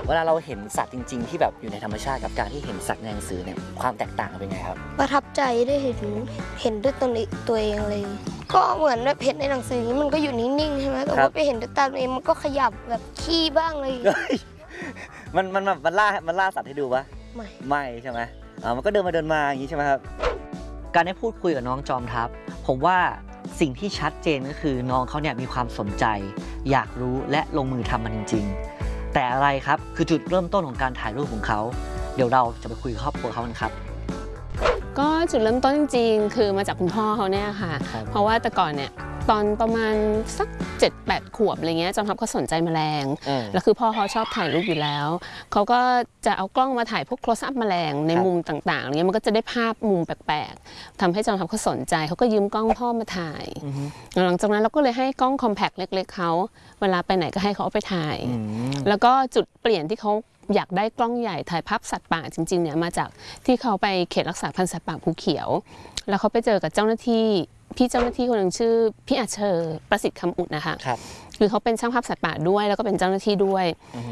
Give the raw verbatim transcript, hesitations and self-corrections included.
เวลาเราเห็นสัตว์จริงๆที่แบบอยู่ในธรรมชาติกับการที่เห็นสัตว์ในหนังสือเนี่ยความแตกต่างเป็นไงครับประทับใจได้เห็นเห็นด้วยตัวตัวเองเลยก็เหมือนแบบเห็นในหนังสือมันก็อยู่นิ่งๆใช่ไหมแต่ว่าไปเห็นด้วยตาตัวเองมันก็ขยับแบบขี้บ้างเลยมันมันมันล่ามันล่าสัตว์ให้ดูปะไม่ไม่ใช่ไหมอ่ามันก็เดินมาเดินมาอย่างนี้ใช่ไหมครับการได้พูดคุยกับน้องจอมทัพผมว่าสิ่งที่ชัดเจนก็คือน้องเขาเนี่ยมีความสนใจอยากรู้และลงมือทำมันจริงๆแต่อะไรครับคือจุดเริ่มต้นของการถ่ายรูปของเขาเดี๋ยวเราจะไปคุยกับครอบครัวเขากันครับก็จุดเริ่มต้นจริงๆคือมาจากคุณพ่อเขาเนี่ยค่ะเพราะว่าแต่ก่อนเนี่ยตอนประมาณสัก เจ็ดแปด ขวบอะไรเงี้ยจอมทัพเขาสนใจแมลงแล้วคือพ่อเขาชอบถ่ายรูปอยู่แล้วเขาก็จะเอากล้องมาถ่ายพวก close up แมลงในมุมต่างๆเงี้ยมันก็จะได้ภาพมุมแปลกๆทำให้จอมทัพเขาสนใจเขาก็ยืมกล้องพ่อมาถ่ายหลังจากนั้นเราก็เลยให้กล้อง compact เล็กๆเขาเวลาไปไหนก็ให้เขาเอาไปถ่ายแล้วก็จุดเปลี่ยนที่เขาอยากได้กล้องใหญ่ถ่ายภาพสัตว์ป่าจริงๆเนี่ยมาจากที่เขาไปเขตรักษาพันธุ์สัตว์ป่าภูเขียวแล้วเขาไปเจอกับเจ้าหน้าที่พี่เจ้าหน้าที่คนหนึ่งชื่อพี่อาเชอร์ประสิทธิ์คำอุดนะคะคือเขาเป็นช่างภาพสัตว์ป่าด้วยแล้วก็เป็นเจ้าหน้าที่ด้วย